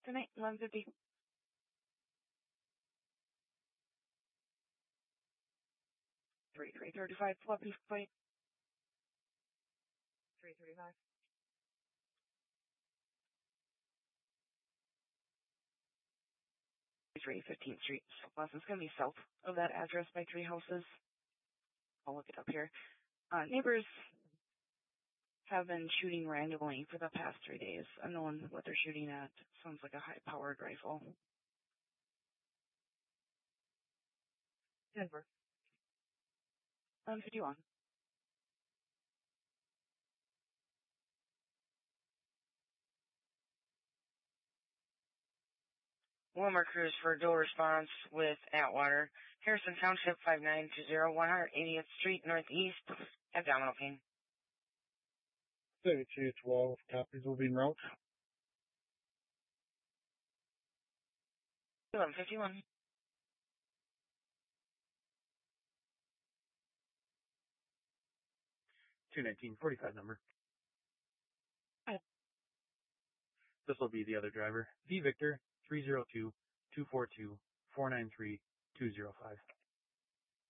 Tonight, 11:50. 3335, Floppy Fight. 335. 15th Street. Southwest. It's going to be south of that address by 3 houses. I'll look it up here. Neighbors have been shooting randomly for the past 3 days. Unknown what they're shooting at. Sounds like a high-powered rifle. Denver. 11:51. Wilmer Cruz for dual response with Atwater. Harrison Township 5920, 180th Street Northeast. Abdominal pain. 3212, copies will be en route. 11:51. 21945 number. Hi. This will be the other driver. V Victor 302-242-493-205.